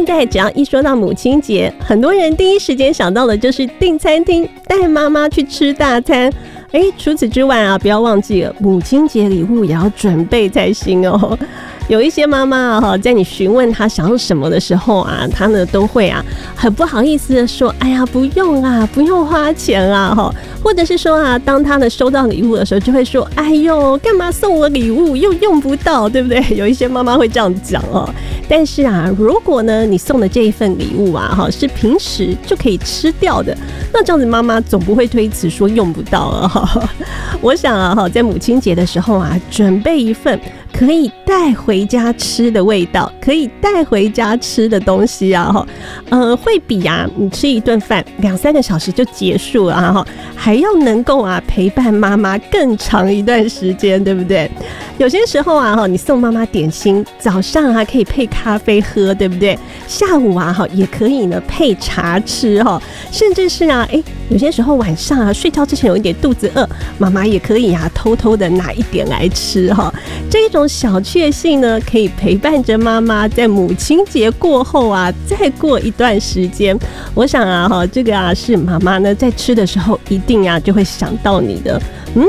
在只要一说到母亲节，很多人第一时间想到的就是订餐厅，带妈妈去吃大餐。除此之外啊，不要忘记了母亲节礼物也要准备才行哦。有一些妈妈啊，在你询问她想要什么的时候啊，她呢都会啊很不好意思的说，哎呀不用啊，不用花钱啊哈，或者是说啊，当她呢收到礼物的时候，就会说，哎呦，干嘛送我礼物又用不到，对不对？有一些妈妈会这样讲哦。但是啊，如果呢你送的这一份礼物啊，哈是平时就可以吃掉的，那这样子妈妈总不会推辞说用不到了哈。我想啊，在母亲节的时候啊，准备一份可以带回家吃的味道，可以带回家吃的东西啊，会比啊你吃一顿饭2-3个小时就结束了啊，还要能够啊陪伴妈妈更长一段时间，对不对？有些时候啊，你送妈妈点心，早上啊可以配咖啡喝，对不对？下午啊也可以呢配茶吃哈，甚至是啊，有些时候晚上啊睡觉之前有一点肚子饿，妈妈也可以啊偷偷的拿一点来吃哈。这一种小确幸呢，可以陪伴着妈妈在母亲节过后啊，再过一段时间。我想啊，这个啊是妈妈呢在吃的时候一定啊就会想到你的。